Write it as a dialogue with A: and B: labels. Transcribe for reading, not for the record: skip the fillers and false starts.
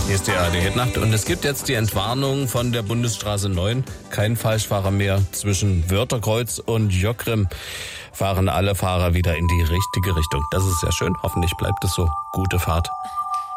A: Hier ist die ARD-Nacht und es gibt jetzt die Entwarnung von der Bundesstraße 9. Kein Falschfahrer mehr. Zwischen Wörterkreuz und Jockrim fahren alle Fahrer wieder in die richtige Richtung. Das ist sehr schön. Hoffentlich bleibt es so. Gute Fahrt.